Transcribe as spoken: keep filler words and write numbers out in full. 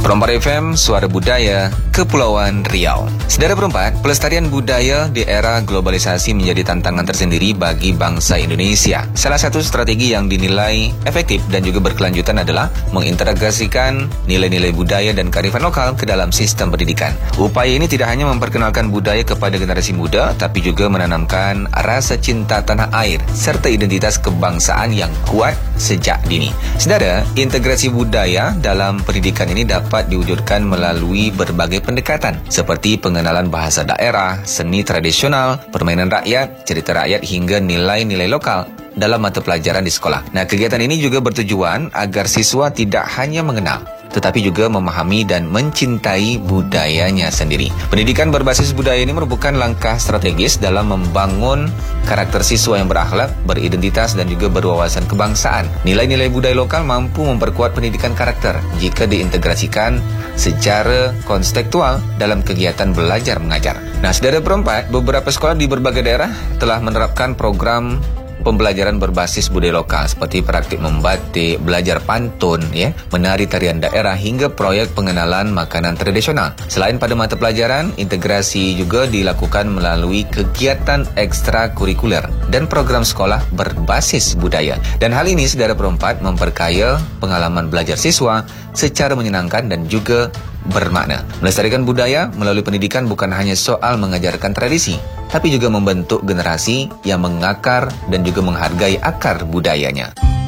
Perompak F M, Suara Budaya, Kepulauan Riau. Saudara Perompak, pelestarian budaya di era globalisasi menjadi tantangan tersendiri bagi bangsa Indonesia. Salah satu strategi yang dinilai efektif dan juga berkelanjutan adalah mengintegrasikan nilai-nilai budaya dan kearifan lokal ke dalam sistem pendidikan. Upaya ini tidak hanya memperkenalkan budaya kepada generasi muda, tapi juga menanamkan rasa cinta tanah air serta identitas kebangsaan yang kuat sejak dini. Saudara, integrasi budaya dalam pendidikan ini dapat diwujudkan melalui berbagai pendekatan seperti pengenalan bahasa daerah, seni tradisional, permainan rakyat, cerita rakyat hingga nilai-nilai lokal dalam mata pelajaran di sekolah. Nah, kegiatan ini juga bertujuan agar siswa tidak hanya mengenal tetapi juga memahami dan mencintai budayanya sendiri. Pendidikan berbasis budaya ini merupakan langkah strategis dalam membangun karakter siswa yang berakhlak, beridentitas dan juga berwawasan kebangsaan. Nilai-nilai budaya lokal mampu memperkuat pendidikan karakter jika diintegrasikan secara konstekstual dalam kegiatan belajar mengajar. Nah, saudara Perompak, beberapa sekolah di berbagai daerah telah menerapkan program pembelajaran berbasis budaya lokal seperti praktik membatik, belajar pantun, ya, menari tarian daerah hingga proyek pengenalan makanan tradisional. Selain pada mata pelajaran, integrasi juga dilakukan melalui kegiatan ekstrakurikuler dan program sekolah berbasis budaya. Dan hal ini, saudara Perompak, memperkaya pengalaman belajar siswa secara menyenangkan dan juga bermakna. Melestarikan budaya melalui pendidikan bukan hanya soal mengajarkan tradisi, tapi juga membentuk generasi yang mengakar dan juga menghargai akar budayanya.